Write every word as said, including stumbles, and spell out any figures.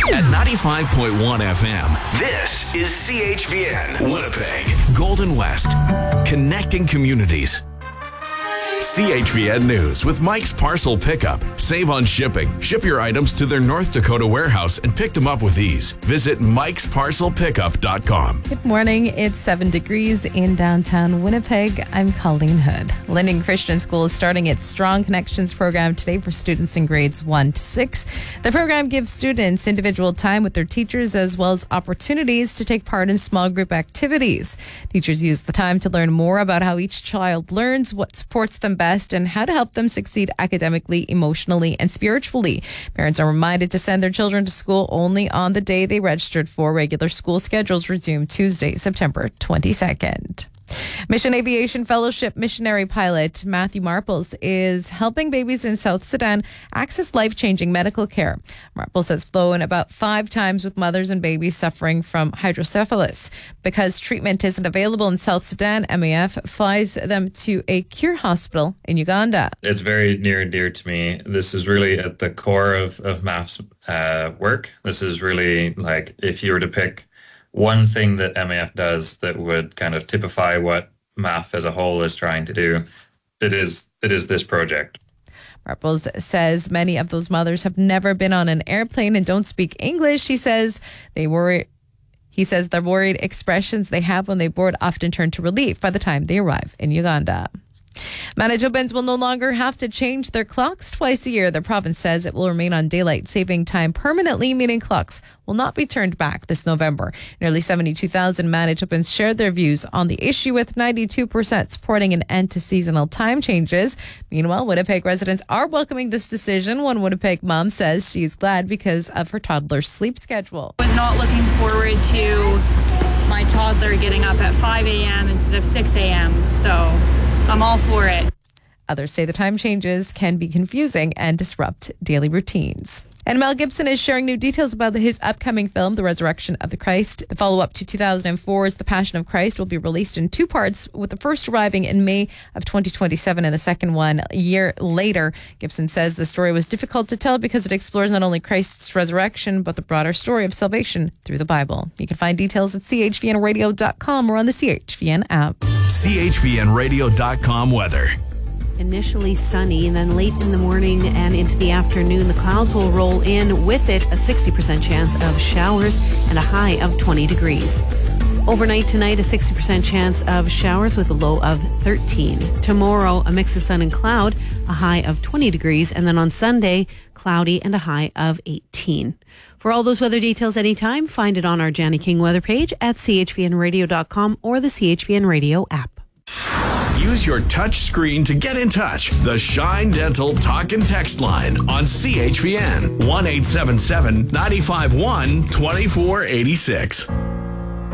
At ninety-five point one F M, this is C H V N, Winnipeg, Golden West, connecting communities. C H V N News with Mike's Parcel Pickup. Save on shipping. Ship your items to their North Dakota warehouse and pick them up with ease. Visit mikes parcel pickup dot com. Good morning. It's seven degrees in downtown Winnipeg. I'm Colleen Hood. Linden Christian School is starting its Strong Connections program today for students in grades one to six. The program gives students individual time with their teachers as well as opportunities to take part in small group activities. Teachers use the time to learn more about how each child learns, what supports them best, and how to help them succeed academically, emotionally, and spiritually. Parents are reminded to send their children to school only on the day they registered for. Regular school schedules resume Tuesday, September twenty-second. Mission Aviation Fellowship missionary pilot Matthew Marples is helping babies in South Sudan access life-changing medical care. Marples has flown about five times with mothers and babies suffering from hydrocephalus. Because treatment isn't available in South Sudan, M A F flies them to a cure hospital in Uganda. It's very near and dear to me. This is really at the core of, of M A F's uh, work. This is really like if you were to pick one thing that M A F does that would kind of typify what M A F as a whole is trying to do, it is it is this project. Marples says many of those mothers have never been on an airplane and don't speak English. He says they worry. He says the worried expressions they have when they board often turn to relief by the time they arrive in Uganda. Manitobans will no longer have to change their clocks twice a year. The province says it will remain on daylight saving time permanently, meaning clocks will not be turned back this November. Nearly seventy-two thousand Manitobans shared their views on the issue, with ninety-two percent supporting an end to seasonal time changes. Meanwhile, Winnipeg residents are welcoming this decision. One Winnipeg mom says she's glad because of her toddler's sleep schedule. I was not looking forward to my toddler getting up at five a.m. instead of six a.m., so I'm all for it. Others say the time changes can be confusing and disrupt daily routines. And Mel Gibson is sharing new details about his upcoming film, The Resurrection of the Christ. The follow-up to two thousand four's The Passion of Christ will be released in two parts, with the first arriving in May of twenty twenty-seven and the second one a year later. Gibson says the story was difficult to tell because it explores not only Christ's resurrection, but the broader story of salvation through the Bible. You can find details at c h v n radio dot com or on the C H V N app. C H V N radio dot com weather. Initially sunny, and then late in the morning and into the afternoon, the clouds will roll in. With it, a sixty percent chance of showers and a high of twenty degrees. Overnight tonight, a sixty percent chance of showers with a low of thirteen. Tomorrow, a mix of sun and cloud, a high of twenty degrees. And then on Sunday, cloudy and a high of eighteen. For all those weather details anytime, find it on our Janny King weather page at c h v n radio dot com or the C H V N Radio app. Use your touch screen to get in touch. The Shine Dental Talk and Text line on C H V N one eight seven seven, nine five one, two four eight six.